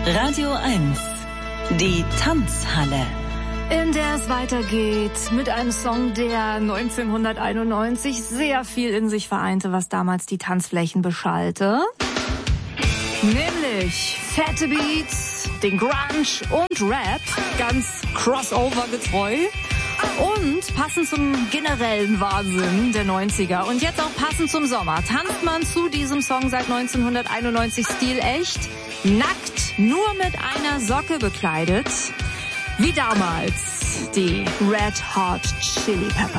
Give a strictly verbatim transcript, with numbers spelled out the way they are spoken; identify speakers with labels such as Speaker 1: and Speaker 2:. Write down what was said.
Speaker 1: Radio eins, die Tanzhalle.
Speaker 2: In der es weitergeht mit einem Song, der neunzehnhunderteinundneunzig sehr viel in sich vereinte, was damals die Tanzflächen beschallte. Nämlich fette Beats, den Grunge und Rap, ganz crossover-getreu. Und passend zum generellen Wahnsinn der neunziger und jetzt auch passend zum Sommer tanzt man zu diesem Song seit neunzehnhunderteinundneunzig stilecht, nackt, nur mit einer Socke bekleidet, wie damals die Red Hot Chili Peppers.